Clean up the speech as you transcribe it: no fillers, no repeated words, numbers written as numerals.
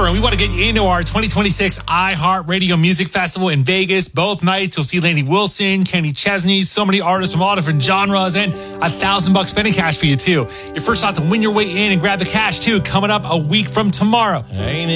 and we want to get you into our 2026 iHeartRadio Music Festival in Vegas. Both nights, you'll see Lainey Wilson, Kenny Chesney, so many artists from all different genres, and $1,000 spending cash for you, too. Your first shot to win your way in and grab the cash, too, coming up a week from tomorrow. Ain't